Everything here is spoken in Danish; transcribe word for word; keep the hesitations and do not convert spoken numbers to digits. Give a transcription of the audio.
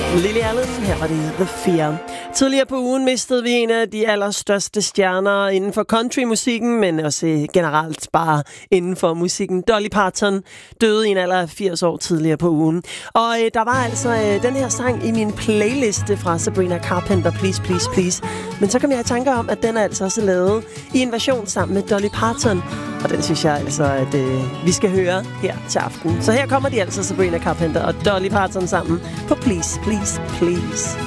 Lily Allen, her var det The Fear. Tidligere på ugen mistede vi en af de allerstørste stjerner inden for countrymusikken, men også generelt bare inden for musikken. Dolly Parton døde i en alder af firs år tidligere på ugen. Og øh, der var altså øh, den her sang i min playliste fra Sabrina Carpenter, Please, Please, Please. Men så kom jeg i tanke om, at den er altså også lavet i en version sammen med Dolly Parton. Og den synes jeg altså, at øh, vi skal høre her til aften. Så her kommer de altså, Sabrina Carpenter og Dolly Parton sammen på Please, Please, Please.